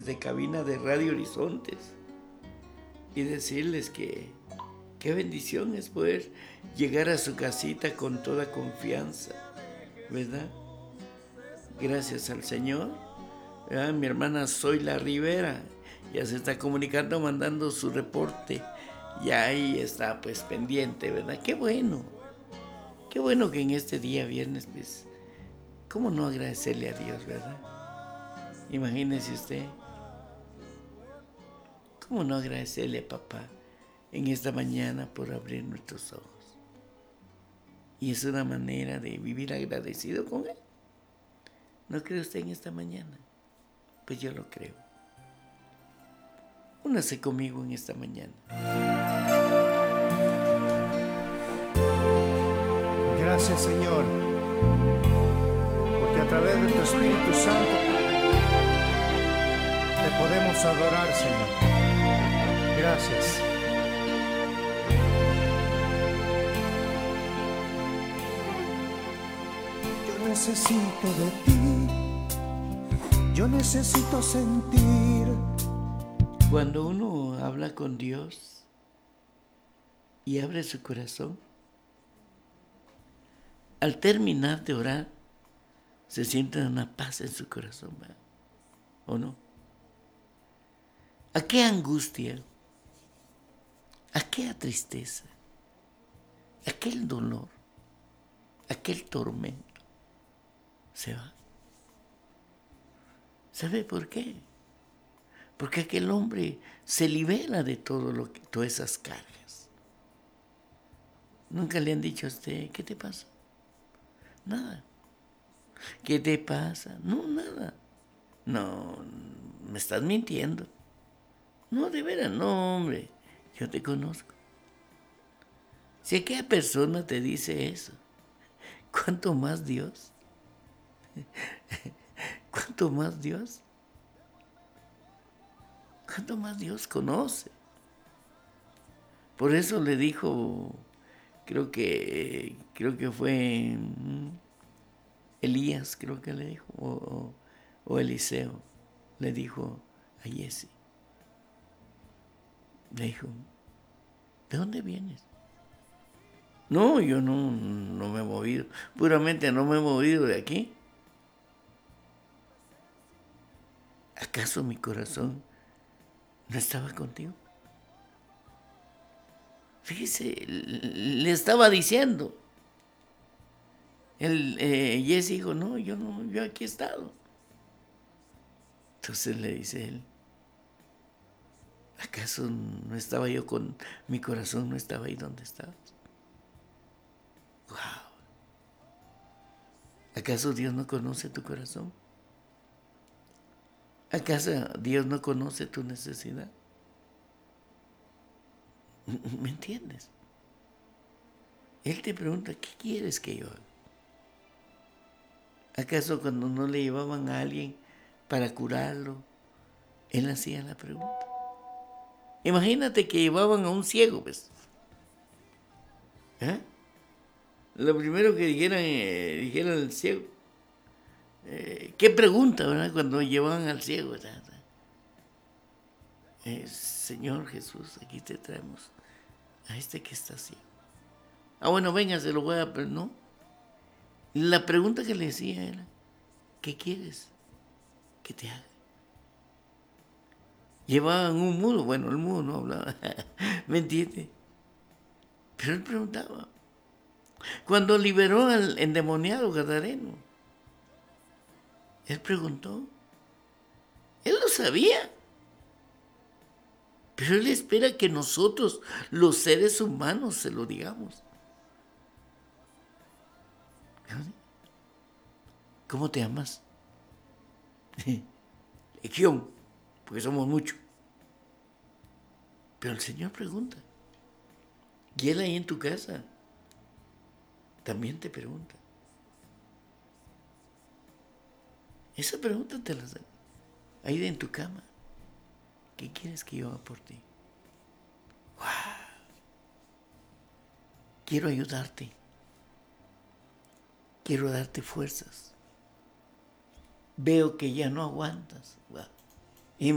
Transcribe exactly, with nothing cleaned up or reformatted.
desde cabina de Radio Horizontes y decirles que qué bendición es poder llegar a su casita con toda confianza, ¿verdad? Gracias al Señor. ¿Verdad? Mi hermana Zoila Rivera ya se está comunicando, mandando su reporte. Ya ahí está pues pendiente, ¿verdad? Qué bueno. Qué bueno que en este día viernes, pues, ¿cómo no agradecerle a Dios, verdad? Imagínese usted. ¿Cómo no agradecerle a papá en esta mañana por abrir nuestros ojos? Y es una manera de vivir agradecido con Él. ¿No cree usted en esta mañana? Pues yo lo creo. Únase conmigo en esta mañana. Gracias, Señor, porque a través de tu Espíritu Santo te podemos adorar, Señor. Gracias. Yo necesito de ti, yo necesito sentir. Cuando uno habla con Dios y abre su corazón, al terminar de orar, se siente una paz en su corazón, ¿verdad? ¿O no? ¿A qué angustia? ¿A qué tristeza? Aquel dolor, aquel tormento se va. ¿Sabe por qué? Porque aquel hombre se libera de todo lo que, todas esas cargas. Nunca le han dicho a usted, ¿qué te pasa? Nada. ¿Qué te pasa? No, nada. No, me estás mintiendo. No, de veras, no, hombre. Yo te conozco. Si aquella persona te dice eso, ¿cuánto más Dios? ¿Cuánto más Dios? ¿Cuánto más Dios conoce? Por eso le dijo, creo que, creo que fue Elías, creo que le dijo, o, o, o Eliseo, le dijo a Jesse. Le dijo, ¿de dónde vienes? No, yo no, no me he movido, puramente no me he movido de aquí. ¿Acaso mi corazón no estaba contigo? Fíjese, le estaba diciendo. El, eh, Jesse dijo, no, yo no, yo aquí he estado. Entonces le dice él, ¿acaso no estaba yo con, mi corazón no estaba ahí donde estabas? Wow. ¿Acaso Dios no conoce tu corazón? ¿Acaso Dios no conoce tu necesidad? ¿Me entiendes? Él te pregunta, ¿qué quieres que yo haga? ¿Acaso cuando no le llevaban a alguien para curarlo, él hacía la pregunta? Imagínate que llevaban a un ciego, pues. ¿Eh? Lo primero que dijeran, eh, dijeran al ciego, eh, ¿qué pregunta, verdad? Cuando llevaban al ciego, ¿verdad? Eh, Señor Jesús, aquí te traemos a este que está ciego. Ah, bueno, venga, se lo voy a... Pero no. La pregunta que le decía era, ¿qué quieres que te haga? Llevaban un mudo, bueno, el mudo no hablaba, ¿me entiendes? Pero él preguntaba. Cuando liberó al endemoniado gadareno, él preguntó. Él lo sabía. Pero él espera que nosotros, los seres humanos, se lo digamos. ¿Cómo te llamas? Legión, porque somos muchos. Pero el Señor pregunta. Y Él ahí en tu casa también te pregunta. Esa pregunta te la hace ahí en tu cama. ¿Qué quieres que yo haga por ti? ¡Wow! Quiero ayudarte. Quiero darte fuerzas. Veo que ya no aguantas. ¡Wow!